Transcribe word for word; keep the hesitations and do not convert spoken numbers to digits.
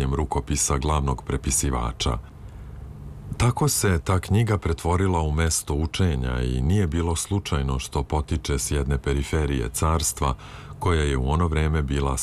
pisanjem rukopisa glavnog prepisivača. Tako se ta knjiga pretvorila u mesto učenja i nije bilo slučajno što potiče s jedne periferije carstva koja je u ono vreme bila